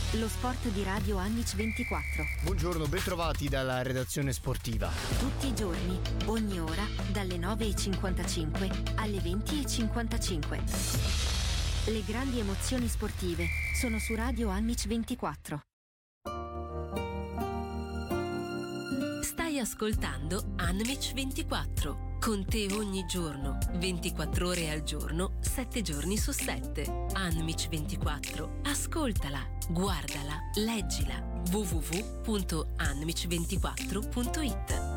Lo sport di Radio Annic 24. Buongiorno, bentrovati dalla redazione sportiva. Tutti i giorni, ogni ora, dalle 9:55 alle 20:55. Le grandi emozioni sportive sono su Radio Annic 24. Stai ascoltando Annic 24. Con te ogni giorno, 24 ore al giorno, 7 giorni su 7. Annic 24. Ascoltala, guardala, leggila. www.anmic24.it